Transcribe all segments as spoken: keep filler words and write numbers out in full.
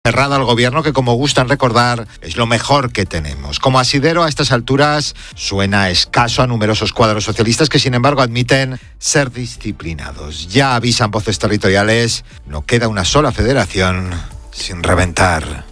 Cerrado al gobierno, que como gustan recordar es lo mejor que tenemos. Como asidero a estas alturas suena escaso a numerosos cuadros socialistas que sin embargo admiten ser disciplinados. Ya avisan voces territoriales, no queda una sola federación sin reventar.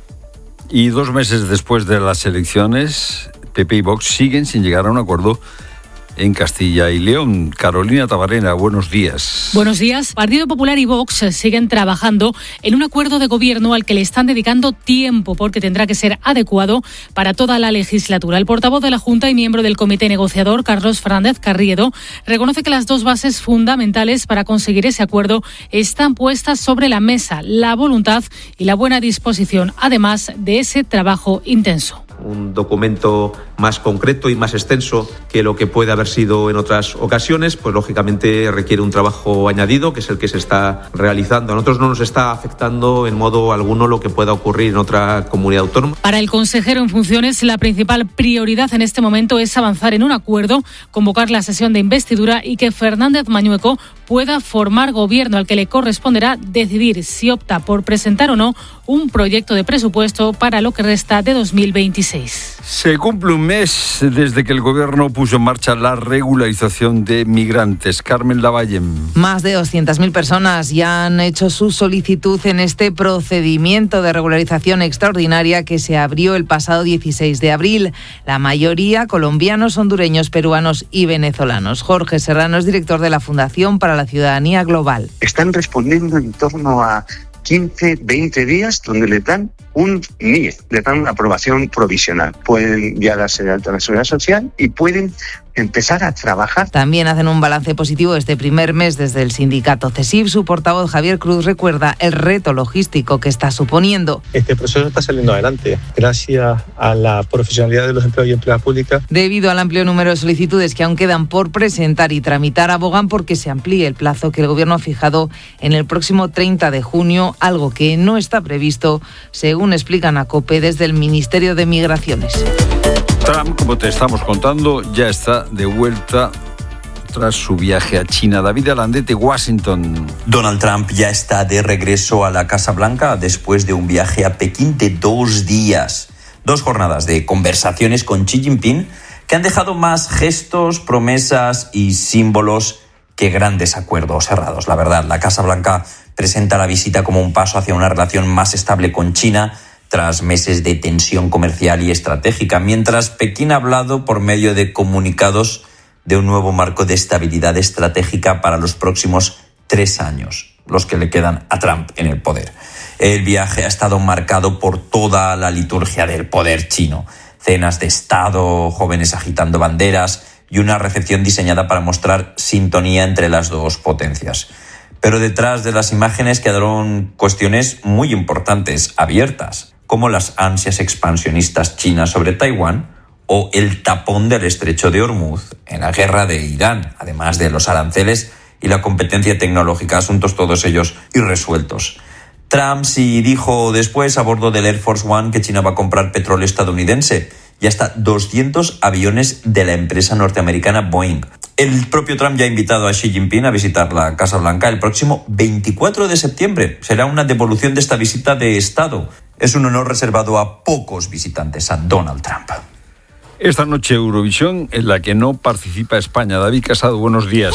Y dos meses después de las elecciones, P P y Vox siguen sin llegar a un acuerdo en Castilla y León. Carolina Tabarena, buenos días. Buenos días. Partido Popular y Vox siguen trabajando en un acuerdo de gobierno al que le están dedicando tiempo porque tendrá que ser adecuado para toda la legislatura. El portavoz de la Junta y miembro del comité negociador, Carlos Fernández Carriedo, reconoce que las dos bases fundamentales para conseguir ese acuerdo están puestas sobre la mesa: la voluntad y la buena disposición, además de ese trabajo intenso. Un documento más concreto y más extenso que lo que puede haber sido en otras ocasiones, pues lógicamente requiere un trabajo añadido, que es el que se está realizando. A nosotros no nos está afectando en modo alguno lo que pueda ocurrir en otra comunidad autónoma. Para el consejero en funciones, la principal prioridad en este momento es avanzar en un acuerdo, convocar la sesión de investidura y que Fernández Mañueco pueda formar gobierno, al que le corresponderá decidir si opta por presentar o no un proyecto de presupuesto para lo que resta de dos mil veintiséis. Se cumple un mes desde que el gobierno puso en marcha la regularización de migrantes. Carmen Lavalle. Más de doscientas mil personas ya han hecho su solicitud en este procedimiento de regularización extraordinaria que se abrió el pasado dieciséis de abril. La mayoría colombianos, hondureños, peruanos y venezolanos. Jorge Serrano es director de la Fundación para la Ciudadanía Global. Están respondiendo en torno a quince, veinte días donde le dan un N I E, le dan una aprobación provisional. Pueden ya darse de alta en la Seguridad Social y pueden empezar a trabajar. También hacen un balance positivo este primer mes desde el sindicato CESIF. Su portavoz Javier Cruz recuerda el reto logístico que está suponiendo. Este proceso está saliendo adelante gracias a la profesionalidad de los empleados y empleadas públicas. Debido al amplio número de solicitudes que aún quedan por presentar y tramitar, abogan porque se amplíe el plazo que el gobierno ha fijado en el próximo treinta de junio, algo que no está previsto, según explican a COPE desde el Ministerio de Migraciones. Trump, como te estamos contando, ya está de vuelta tras su viaje a China. David Alandete, Washington. Donald Trump ya está de regreso a la Casa Blanca después de un viaje a Pekín de dos días. Dos jornadas de conversaciones con Xi Jinping que han dejado más gestos, promesas y símbolos que grandes acuerdos cerrados. La verdad, la Casa Blanca presenta la visita como un paso hacia una relación más estable con China tras meses de tensión comercial y estratégica, mientras Pekín ha hablado por medio de comunicados de un nuevo marco de estabilidad estratégica para los próximos tres años, los que le quedan a Trump en el poder. El viaje ha estado marcado por toda la liturgia del poder chino: cenas de Estado, jóvenes agitando banderas y una recepción diseñada para mostrar sintonía entre las dos potencias. Pero detrás de las imágenes quedaron cuestiones muy importantes, abiertas, como las ansias expansionistas chinas sobre Taiwán o el tapón del estrecho de Hormuz en la guerra de Irán, además de los aranceles y la competencia tecnológica, asuntos todos ellos irresueltos. Trump sí dijo después a bordo del Air Force One que China va a comprar petróleo estadounidense y hasta doscientos aviones de la empresa norteamericana Boeing. El propio Trump ya ha invitado a Xi Jinping a visitar la Casa Blanca el próximo veinticuatro de septiembre. Será una devolución de esta visita de Estado. Es un honor reservado a pocos visitantes a Donald Trump. Esta noche Eurovisión, en la que no participa España. David Casado, buenos días.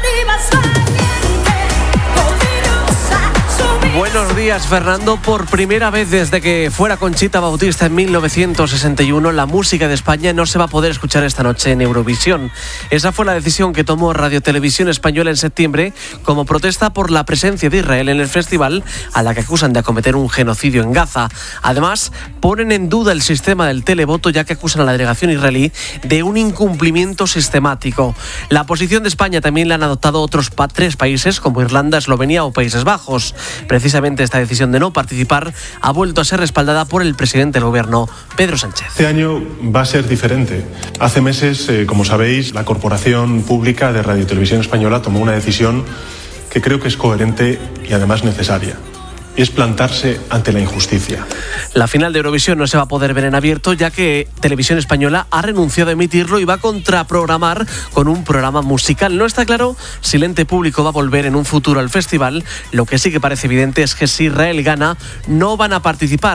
Buenos días, Fernando. Por primera vez desde que fuera Conchita Bautista en mil novecientos sesenta y uno, la música de España no se va a poder escuchar esta noche en Eurovisión. Esa fue la decisión que tomó Radio Televisión Española en septiembre como protesta por la presencia de Israel en el festival, a la que acusan de acometer un genocidio en Gaza. Además, ponen en duda el sistema del televoto, ya que acusan a la delegación israelí de un incumplimiento sistemático. La posición de España también la han adoptado otros pa- tres países como Irlanda, Eslovenia o Países Bajos. Precisamente esta decisión de no participar ha vuelto a ser respaldada por el presidente del gobierno, Pedro Sánchez. Este año va a ser diferente. Hace meses, eh, como sabéis, la Corporación Pública de Radio y Televisión Española tomó una decisión que creo que es coherente y además necesaria. es plantarse ante la injusticia. La final de Eurovisión no se va a poder ver en abierto, ya que Televisión Española ha renunciado a emitirlo y va a contraprogramar con un programa musical. No está claro si el ente público va a volver en un futuro al festival. Lo que sí que parece evidente es que si Israel gana, no van a participar.